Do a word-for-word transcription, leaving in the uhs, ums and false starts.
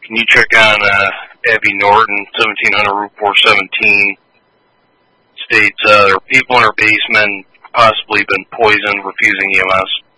Can you check on uh, Abby Norton, seventeen hundred Route four seventeen? States uh, there are people in her basement, possibly been poisoned, refusing E M S.